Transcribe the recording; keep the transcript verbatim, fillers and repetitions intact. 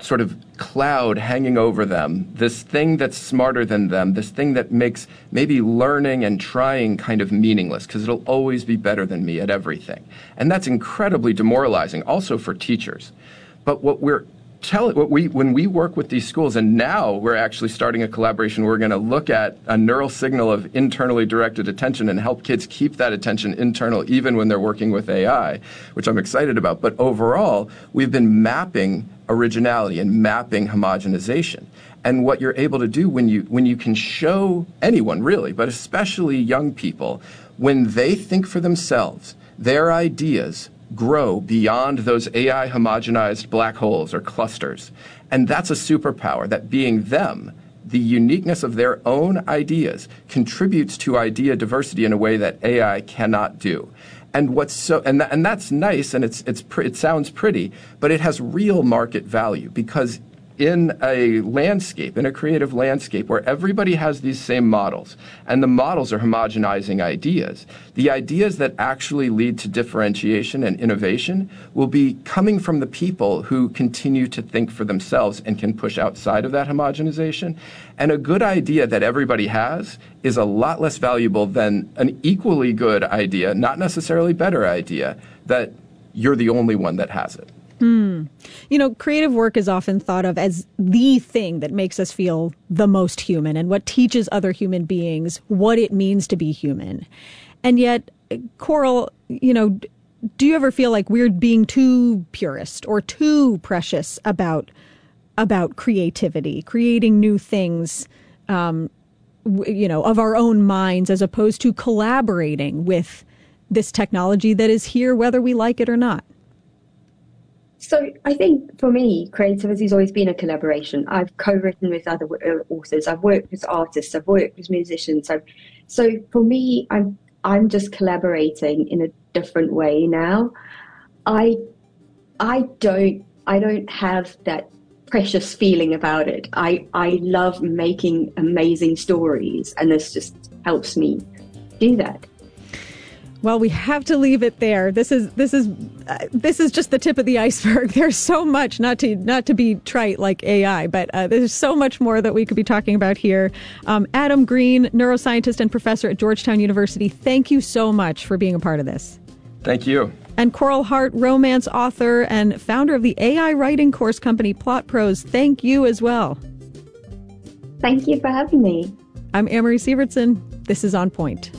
sort of cloud hanging over them, this thing that's smarter than them, this thing that makes maybe learning and trying kind of meaningless because it'll always be better than me at everything. And that's incredibly demoralizing also for teachers. But what we're Tell what we when we work with these schools, and now we're actually starting a collaboration. We're going to look at a neural signal of internally directed attention and help kids keep that attention internal even when they're working with A I, which I'm excited about. But overall, we've been mapping originality and mapping homogenization. And what you're able to do when you when you can show anyone really, but especially young people, when they think for themselves, their ideas grow beyond those A I homogenized black holes or clusters. And that's a superpower, that being them, the uniqueness of their own ideas contributes to idea diversity in a way that A I cannot do. And what's so and th- and that's nice, and it's it's pre- it sounds pretty, but it has real market value because in a landscape, in a creative landscape where everybody has these same models, and the models are homogenizing ideas, the ideas that actually lead to differentiation and innovation will be coming from the people who continue to think for themselves and can push outside of that homogenization. And a good idea that everybody has is a lot less valuable than an equally good idea, not necessarily better idea, that you're the only one that has it. Hmm. You know, creative work is often thought of as the thing that makes us feel the most human and what teaches other human beings what it means to be human. And yet, Coral, you know, do you ever feel like we're being too purist or too precious about about creativity, creating new things, um, w- you know, of our own minds as opposed to collaborating with this technology that is here whether we like it or not? So I think for me, creativity has always been a collaboration. I've co-written with other authors. I've worked with artists. I've worked with musicians. So, so for me, I'm I'm just collaborating in a different way now. I I don't I don't have that precious feeling about it. I I love making amazing stories, and this just helps me do that. Well, we have to leave it there. This is this is uh, this is just the tip of the iceberg. There's so much, not to not to be trite like A I, but uh, there's so much more that we could be talking about here. Um, Adam Green, neuroscientist and professor at Georgetown University, thank you so much for being a part of this. Thank you. And Coral Hart, romance author and founder of the A I writing course company Plot Prose, thank you as well. Thank you for having me. I'm Amory Sievertson. This is On Point.